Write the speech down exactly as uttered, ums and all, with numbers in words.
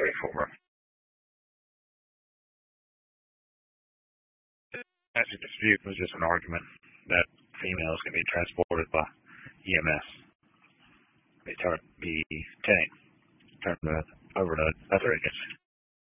for her. Domestic dispute was just an argument that females can be transported by E M S. They turn be tenant turned over to other agents.